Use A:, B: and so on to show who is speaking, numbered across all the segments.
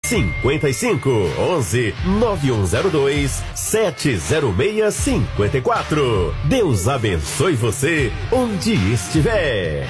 A: 55 11 9102 70654. Deus abençoe você onde estiver.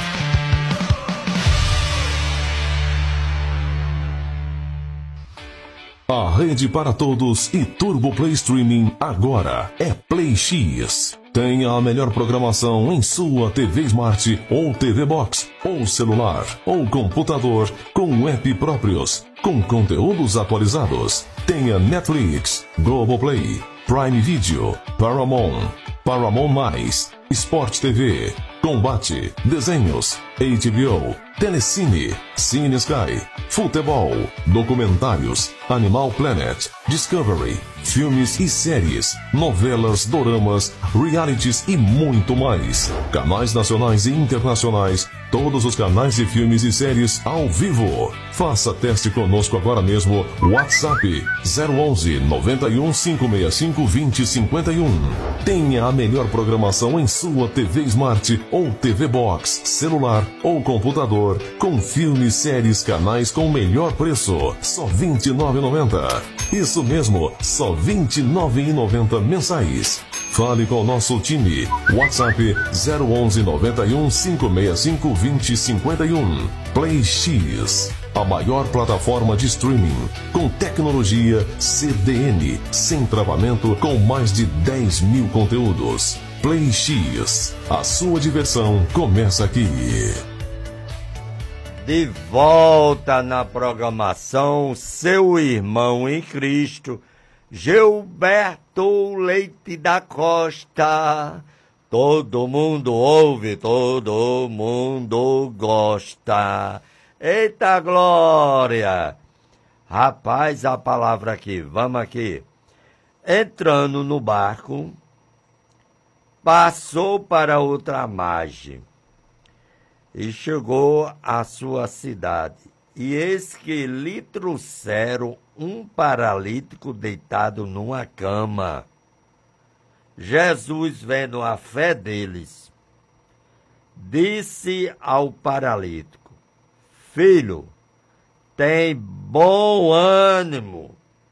B: A rede para todos e Turbo Play Streaming agora é Play X. Tenha a melhor programação em sua TV Smart ou TV Box, ou celular, ou computador, com app próprios, com conteúdos atualizados. Tenha Netflix, Globoplay, Prime Video, Paramount, Paramount+, Sport TV, Combate, Desenhos, HBO, Telecine, Cine Sky, Futebol, Documentários, Animal Planet, Discovery, filmes e séries, novelas, doramas, realities e muito mais. Canais nacionais e internacionais, todos os canais de filmes e séries ao vivo. Faça teste conosco agora mesmo. WhatsApp 011 91 565 2051. Tenha a melhor programação em sua TV Smart ou TV Box, celular ou computador, com filmes, séries, canais com melhor preço. Só R$ 29,90. Isso mesmo, só R$ 29,90 mensais. Fale com o nosso time. WhatsApp 011 91 565 2051. Play X, a maior plataforma de streaming com tecnologia CDN, sem travamento, com mais de 10 mil conteúdos. Play X, a sua diversão começa aqui.
C: De volta na programação, seu irmão em Cristo, Gilberto Leite da Costa. Todo mundo ouve, todo mundo gosta. Eita glória! Rapaz, a palavra aqui, vamos aqui. Entrando no barco, passou para outra margem e chegou à sua cidade. E eis que lhe trouxeram um paralítico deitado numa cama. Jesus, vendo a fé deles, disse ao paralítico: Filho, tem bom ânimo,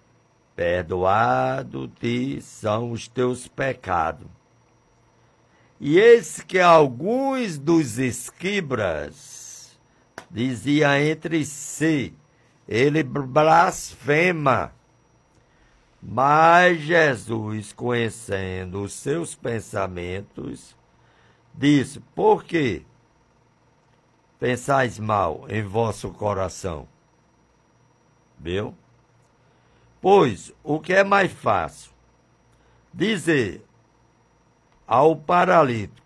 C: perdoado-te são os teus pecados. E eis que alguns dos escribas diziam entre si: ele blasfema. Mas Jesus, conhecendo os seus pensamentos, disse: por que pensais mal em vosso coração? Viu? Pois o que é mais fácil? Dizer ao paralítico: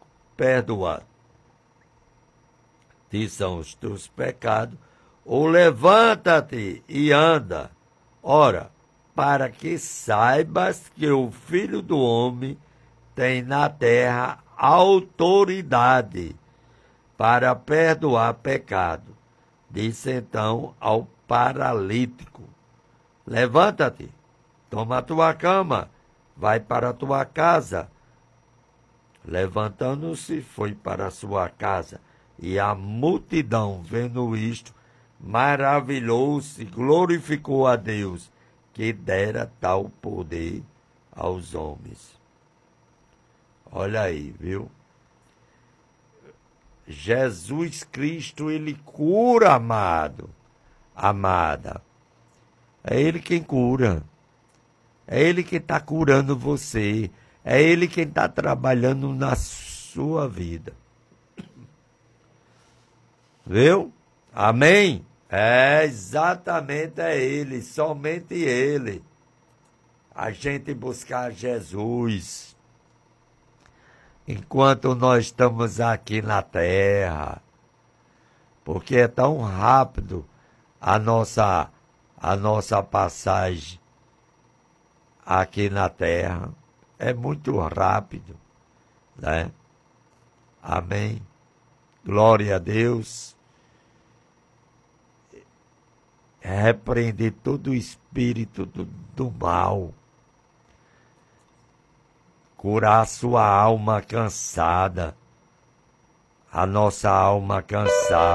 C: perdoa-te são os teus pecados, ou levanta-te e anda. Ora, para que saibas que o Filho do Homem tem na terra autoridade para perdoar pecado. Disse então ao paralítico: levanta-te, toma a tua cama, vai para a tua casa. Levantando-se, foi para a sua casa, e a multidão, vendo isto, maravilhou-se, glorificou a Deus, que dera tal poder aos homens. Olha aí, viu? Jesus Cristo, ele cura, amado, amada. É ele quem cura. É ele que está curando você. É ele quem está trabalhando na sua vida. Viu? Amém? É, exatamente, é ele, somente ele. A gente buscar Jesus enquanto nós estamos aqui na terra, porque é tão rápido a nossa passagem aqui na terra, é muito rápido, né? Amém? Glória a Deus. Repreender todo o espírito do mal, curar a sua alma cansada, a nossa alma cansada.